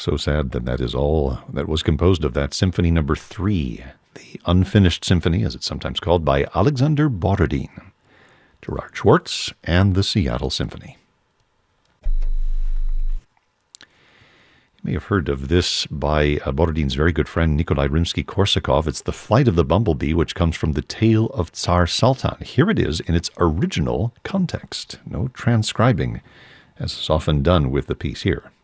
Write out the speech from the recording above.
so sad that that is all that was composed of that Symphony Number 3, the Unfinished Symphony, as it's sometimes called, by Alexander Borodin, Gerard Schwartz, and the Seattle Symphony. You may have heard of this by Borodin's very good friend Nikolai Rimsky-Korsakov. It's The Flight of the Bumblebee, which comes from the Tale of Tsar Sultan. Here it is in its original context. No transcribing, as is often done with the piece here.